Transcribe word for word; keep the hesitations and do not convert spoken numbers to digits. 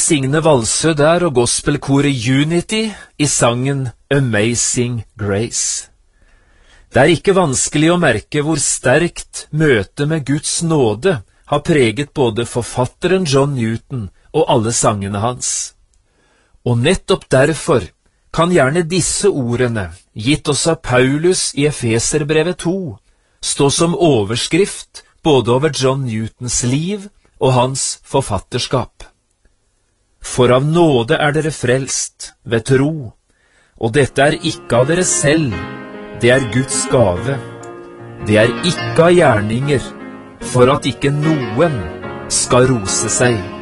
Signe Valsø der og gospelkoret Unity i sangen Amazing Grace. Det er ikke vanskelig å merke hvor sterkt møtet med Guds nåde har preget både forfatteren John Newton og alle sangene hans. Og nettopp derfor kan gjerne disse ordene, gitt oss av Paulus i Efeserbrevet to, stå som overskrift både over John Newtons liv og hans forfatterskap. For av nåde er dere frelst ved tro, og dette er ikke av dere selv, det er Guds gave. Det er ikke av gjerninger, for at ikke noen skal rose seg.